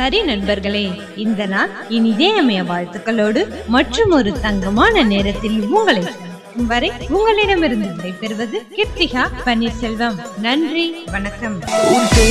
சரி நண்பர்களே, இந்த நாள் இனிதே அமைய வாழ்த்துக்களோடு மற்றும் ஒரு தங்கமான நேரத்தில் உங்களை வரை உங்களிடமிருந்து விடைபெறுவது கிருத்திகா பன்னீர்செல்வம். நன்றி, வணக்கம்.